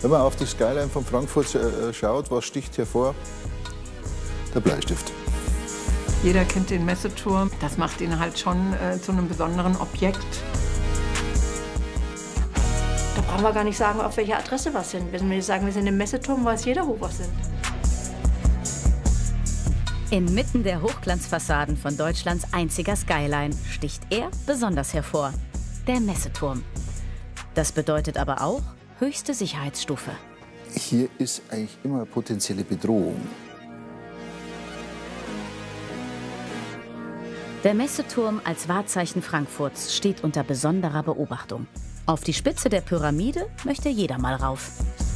Wenn man auf die Skyline von Frankfurt schaut, was sticht hervor? Der Bleistift. Jeder kennt den Messeturm. Das macht ihn halt schon zu einem besonderen Objekt. Da brauchen wir gar nicht sagen, auf welcher Adresse wir sind. Wenn wir sagen, wir sind im Messeturm, weiß jeder, wo wir sind. Inmitten der Hochglanzfassaden von Deutschlands einziger Skyline sticht er besonders hervor, der Messeturm. Das bedeutet aber auch höchste Sicherheitsstufe. Hier ist eigentlich immer eine potenzielle Bedrohung. Der Messeturm als Wahrzeichen Frankfurts steht unter besonderer Beobachtung. Auf die Spitze der Pyramide möchte jeder mal rauf.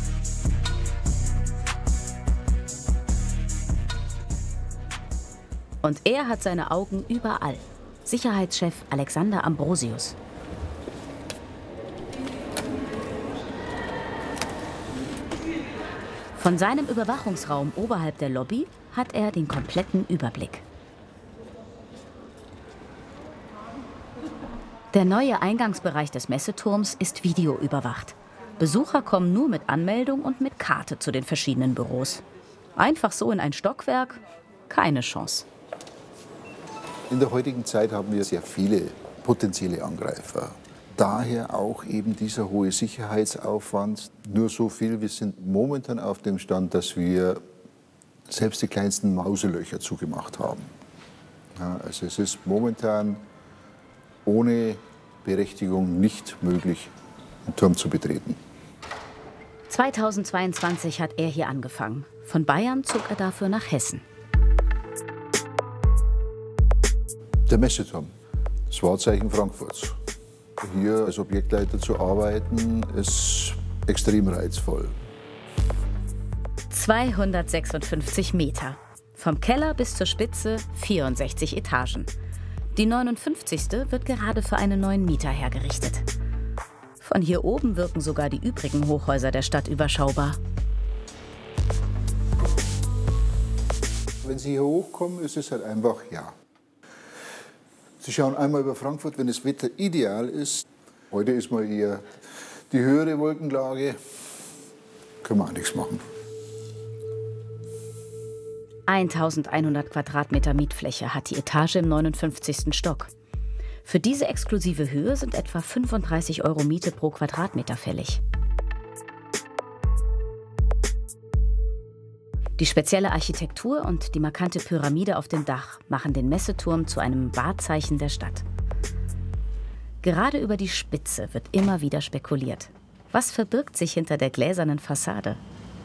Und er hat seine Augen überall. Sicherheitschef Alexander Ambrosius. Von seinem Überwachungsraum oberhalb der Lobby hat er den kompletten Überblick. Der neue Eingangsbereich des Messeturms ist videoüberwacht. Besucher kommen nur mit Anmeldung und mit Karte zu den verschiedenen Büros. Einfach so in ein Stockwerk? Keine Chance. In der heutigen Zeit haben wir sehr viele potenzielle Angreifer. Daher auch eben dieser hohe Sicherheitsaufwand. Nur so viel, wir sind momentan auf dem Stand, dass wir selbst die kleinsten Mauselöcher zugemacht haben. Ja, also es ist momentan ohne Berechtigung nicht möglich, den Turm zu betreten. 2022 hat er hier angefangen. Von Bayern zog er dafür nach Hessen. Der Messeturm, das Wahrzeichen Frankfurts. Hier als Objektleiter zu arbeiten, ist extrem reizvoll. 256 Meter. Vom Keller bis zur Spitze 64 Etagen. Die 59. wird gerade für einen neuen Mieter hergerichtet. Von hier oben wirken sogar die übrigen Hochhäuser der Stadt überschaubar. Wenn Sie hier hochkommen, ist es halt einfach, ja. Sie schauen einmal über Frankfurt, wenn das Wetter ideal ist. Heute ist mal eher die höhere Wolkenlage. Können wir auch nichts machen. 1100 Quadratmeter Mietfläche hat die Etage im 59. Stock. Für diese exklusive Höhe sind etwa 35 € Miete pro Quadratmeter fällig. Die spezielle Architektur und die markante Pyramide auf dem Dach machen den Messeturm zu einem Wahrzeichen der Stadt. Gerade über die Spitze wird immer wieder spekuliert. Was verbirgt sich hinter der gläsernen Fassade?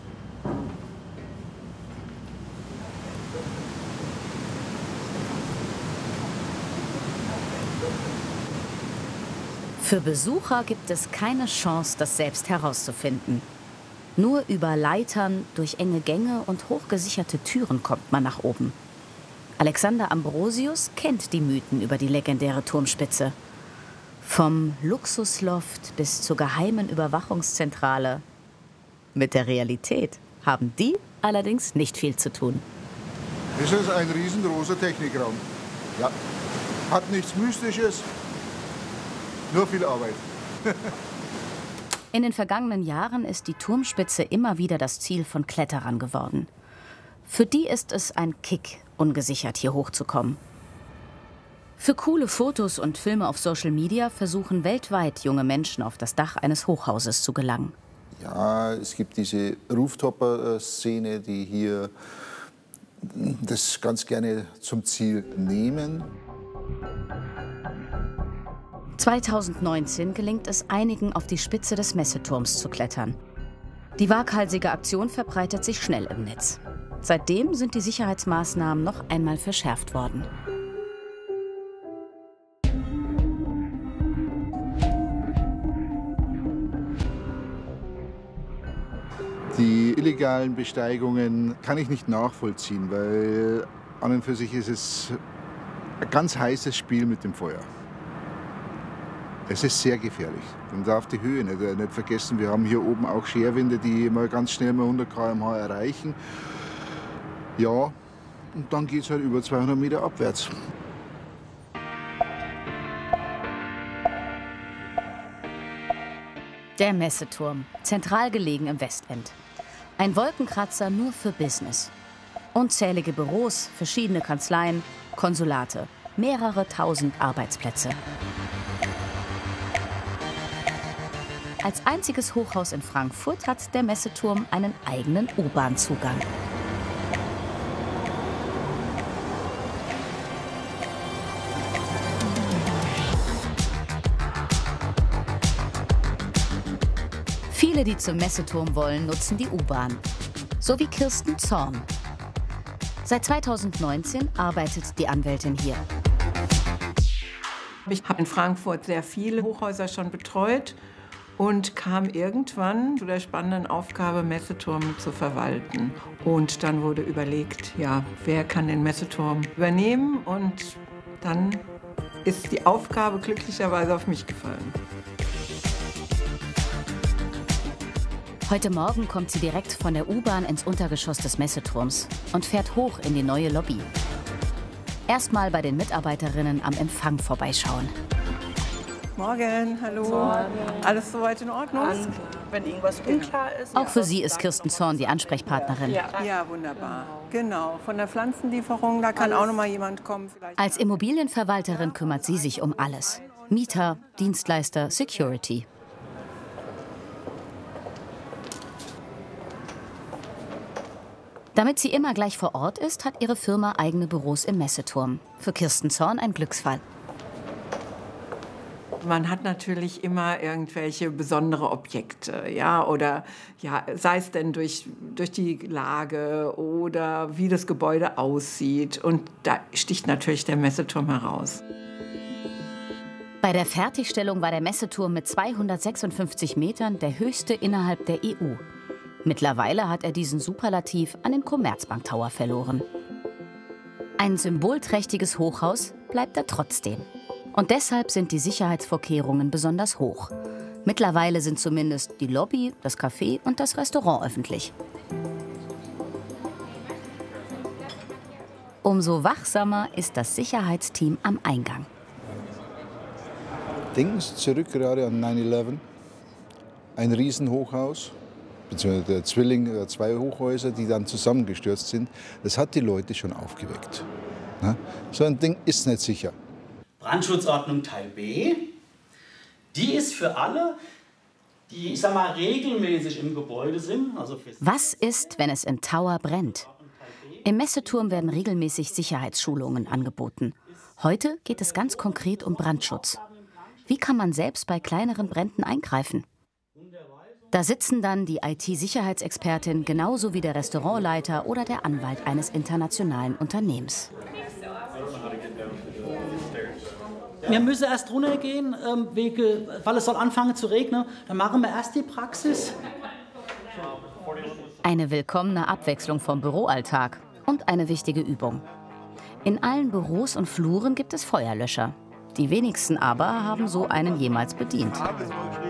Für Besucher gibt es keine Chance, das selbst herauszufinden. Nur über Leitern, durch enge Gänge und hochgesicherte Türen kommt man nach oben. Alexander Ambrosius kennt die Mythen über die legendäre Turmspitze. Vom Luxusloft bis zur geheimen Überwachungszentrale. Mit der Realität haben die allerdings nicht viel zu tun. Das ist ein riesengroßer Technikraum. Ja. Hat nichts Mystisches, nur viel Arbeit. In den vergangenen Jahren ist die Turmspitze immer wieder das Ziel von Kletterern geworden. Für die ist es ein Kick, ungesichert hier hochzukommen. Für coole Fotos und Filme auf Social Media versuchen weltweit junge Menschen auf das Dach eines Hochhauses zu gelangen. Ja, es gibt diese Rooftopper-Szene, die hier das ganz gerne zum Ziel nehmen. 2019 gelingt es einigen, auf die Spitze des Messeturms zu klettern. Die waghalsige Aktion verbreitet sich schnell im Netz. Seitdem sind die Sicherheitsmaßnahmen noch einmal verschärft worden. Die illegalen Besteigungen kann ich nicht nachvollziehen, weil an und für sich ist es ein ganz heißes Spiel mit dem Feuer. Es ist sehr gefährlich. Man darf die Höhe nicht vergessen. Wir haben hier oben auch Scherwinde, die mal ganz schnell mal 100 km/h erreichen. Ja, und dann geht es halt über 200 Meter abwärts. Der Messeturm, zentral gelegen im Westend. Ein Wolkenkratzer nur für Business. Unzählige Büros, verschiedene Kanzleien, Konsulate, mehrere tausend Arbeitsplätze. Als einziges Hochhaus in Frankfurt hat der Messeturm einen eigenen U-Bahn-Zugang. Viele, die zum Messeturm wollen, nutzen die U-Bahn. So wie Kirsten Zorn. Seit 2019 arbeitet die Anwältin hier. Ich habe in Frankfurt sehr viele Hochhäuser schon betreut und kam irgendwann zu der spannenden Aufgabe, Messeturm zu verwalten. Und dann wurde überlegt, ja, wer kann den Messeturm übernehmen? Und dann ist die Aufgabe glücklicherweise auf mich gefallen. Heute Morgen kommt sie direkt von der U-Bahn ins Untergeschoss des Messeturms und fährt hoch in die neue Lobby. Erstmal bei den Mitarbeiterinnen am Empfang vorbeischauen. Morgen, hallo. Morgen. Alles soweit in Ordnung? Wenn irgendwas unklar ist. Auch für sie ist Kirsten Zorn die Ansprechpartnerin. Ja, wunderbar. Genau, von der Pflanzenlieferung, da kann auch noch mal jemand kommen. Vielleicht. Als Immobilienverwalterin kümmert sie sich um alles. Mieter, Dienstleister, Security. Damit sie immer gleich vor Ort ist, hat ihre Firma eigene Büros im Messeturm. Für Kirsten Zorn ein Glücksfall. Man hat natürlich immer irgendwelche besondere Objekte, ja, oder ja, sei es denn durch die Lage oder wie das Gebäude aussieht. Und da sticht natürlich der Messeturm heraus. Bei der Fertigstellung war der Messeturm mit 256 Metern der höchste innerhalb der EU. Mittlerweile hat er diesen Superlativ an den Commerzbank Tower verloren. Ein symbolträchtiges Hochhaus bleibt er trotzdem. Und deshalb sind die Sicherheitsvorkehrungen besonders hoch. Mittlerweile sind zumindest die Lobby, das Café und das Restaurant öffentlich. Umso wachsamer ist das Sicherheitsteam am Eingang. Denken Sie zurück gerade an 9/11, ein Riesenhochhaus, beziehungsweise der Zwilling, zwei Hochhäuser, die dann zusammengestürzt sind. Das hat die Leute schon aufgeweckt. So ein Ding ist nicht sicher. Brandschutzordnung Teil B, die ist für alle, die, ich sag mal, regelmäßig im Gebäude sind. Also Was ist, wenn es im Tower brennt? Im Messeturm werden regelmäßig Sicherheitsschulungen angeboten. Heute geht es ganz konkret um Brandschutz. Wie kann man selbst bei kleineren Bränden eingreifen? Da sitzen dann die IT-Sicherheitsexpertin genauso wie der Restaurantleiter oder der Anwalt eines internationalen Unternehmens. Wir müssen erst runtergehen, weil es soll anfangen zu regnen. Dann machen wir erst die Praxis. Eine willkommene Abwechslung vom Büroalltag und eine wichtige Übung. In allen Büros und Fluren gibt es Feuerlöscher. Die wenigsten aber haben so einen jemals bedient.